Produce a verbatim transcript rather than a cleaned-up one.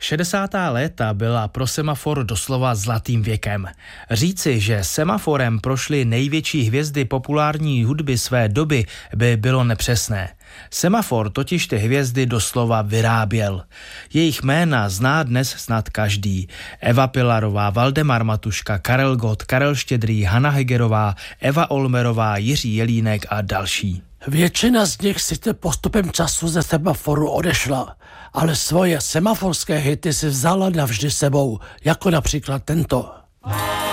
šedesátá léta byla pro semafor doslova zlatým věkem. Říci, že semaforem prošly největší hvězdy populární hudby své doby, by bylo nepřesné. Semafor totiž ty hvězdy doslova vyráběl. Jejich jména zná dnes snad každý. Eva Pilarová, Valdemar Matuška, Karel Gott, Karel Štědrý, Hana Hegerová, Eva Olmerová, Jiří Jelínek a další. Většina z nich sice postupem času ze semaforu odešla, ale svoje semaforské hity si vzala navždy sebou, jako například tento.